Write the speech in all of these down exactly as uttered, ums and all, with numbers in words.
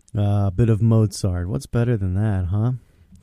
A uh, bit of Mozart. What's better than that, huh?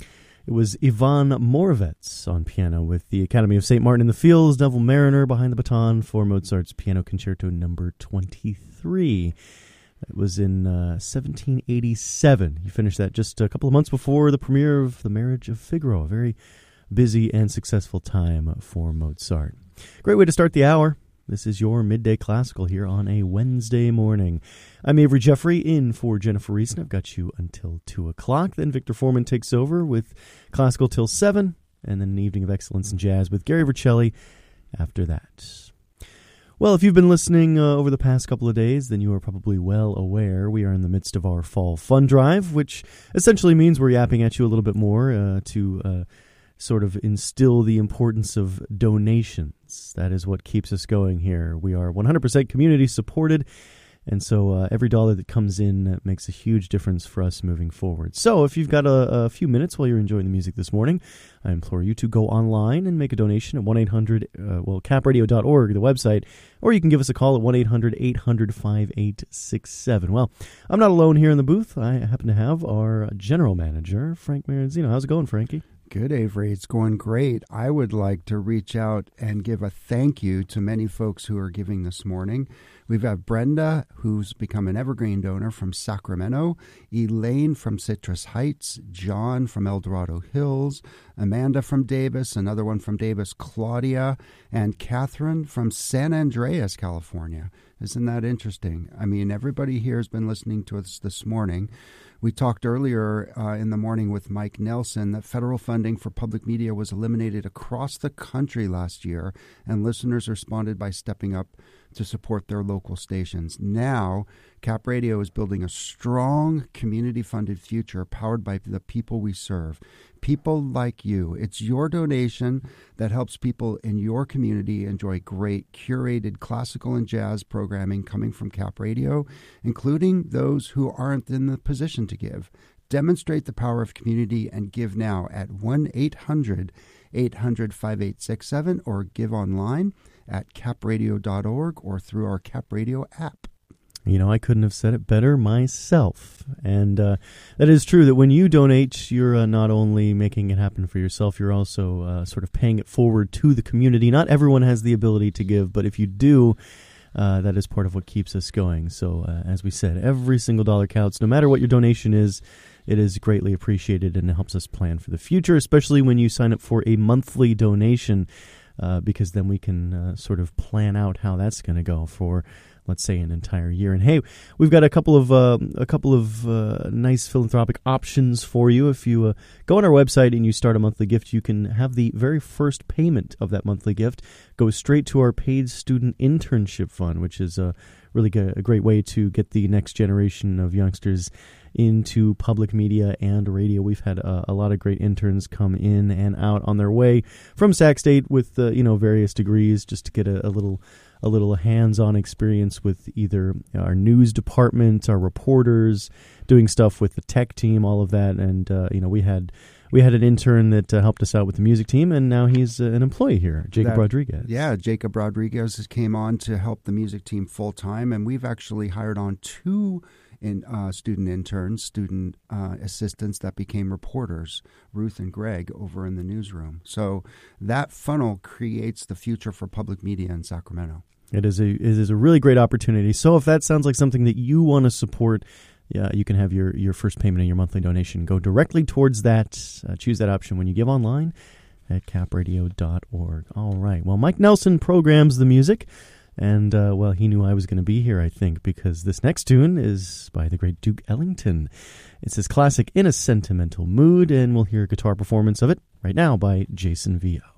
It was Ivan Moravec on piano with the Academy of Saint Martin in the Fields, Neville Mariner behind the baton for Mozart's Piano Concerto number twenty-three. It was in uh, seventeen eighty-seven. He finished that just a couple of months before the premiere of The Marriage of Figaro. A very busy and successful time for Mozart. Great way to start the hour. This is your Midday Classical here on a Wednesday morning. I'm Avery Jeffrey in for Jennifer Reason. I've got you until two o'clock. Then Victor Foreman takes over with Classical till seven, and then an evening of excellence in jazz with Gary Vercelli after that. Well, if you've been listening uh, over the past couple of days, then you are probably well aware we are in the midst of our Fall Fund Drive, which essentially means we're yapping at you a little bit more uh, to uh, sort of instill the importance of donations. That is what keeps us going here. We are one hundred percent community supported, and so uh, every dollar that comes in makes a huge difference for us moving forward. So if you've got a, a few minutes while you're enjoying the music this morning, I implore you to go online and make a donation at one eight hundred, uh, well, cap radio dot org, the website, or you can give us a call at one eight hundred eight hundred five eight six seven. Well, I'm not alone here in the booth. I happen to have our general manager, Frank Maranzino. How's it going, Frankie? Good, Avery. It's going great. I would like to reach out and give a thank you to many folks who are giving this morning. We've got Brenda, who's become an evergreen donor from Sacramento, Elaine from Citrus Heights, John from El Dorado Hills, Amanda from Davis, another one from Davis, Claudia, and Catherine from San Andreas, California. Isn't that interesting? I mean, everybody here has been listening to us this morning. We talked earlier uh, in the morning with Mike Nelson that federal funding for public media was eliminated across the country last year, and listeners responded by stepping up to support their local stations. Now, Cap Radio is building a strong community-funded future powered by the people we serve. People like you. It's your donation that helps people in your community enjoy great curated classical and jazz programming coming from Cap Radio, including those who aren't in the position to give. Demonstrate the power of community and give now at one eight hundred eight hundred five eight six seven or give online at cap radio dot org or through our Cap Radio app. You know, I couldn't have said it better myself. And uh, that is true that when you donate, you're uh, not only making it happen for yourself, you're also uh, sort of paying it forward to the community. Not everyone has the ability to give, but if you do, uh, that is part of what keeps us going. So uh, as we said, every single dollar counts. No matter what your donation is, it is greatly appreciated and it helps us plan for the future, especially when you sign up for a monthly donation, uh, because then we can uh, sort of plan out how that's going to go for, let's say, an entire year. And hey, we've got a couple of uh, a couple of uh, nice philanthropic options for you. If you uh, go on our website and you start a monthly gift, you can have the very first payment of that monthly gift go straight to our paid student internship fund, which is a really g- a great way to get the next generation of youngsters into public media and radio. We've had uh, a lot of great interns come in and out on their way from Sac State with uh, you know various degrees, just to get a, a little a little hands-on experience with either our news department, our reporters, doing stuff with the tech team, all of that. And uh, you know we had we had an intern that uh, helped us out with the music team, and now he's uh, an employee here, Jacob that, Rodriguez. Yeah, Jacob Rodriguez came on to help the music team full-time, and we've actually hired on two in uh, student interns, student uh, assistants that became reporters, Ruth and Greg, over in the newsroom. So that funnel creates the future for public media in Sacramento. It is a it is a really great opportunity. So if that sounds like something that you want to support, yeah, you can have your, your first payment and your monthly donation go directly towards that. Uh, choose that option when you give online at cap radio dot org. All right. Well, Mike Nelson programs the music. And, uh, well, he knew I was going to be here, I think, because this next tune is by the great Duke Ellington. It's his classic In a Sentimental Mood, and we'll hear a guitar performance of it right now by Jason Vio.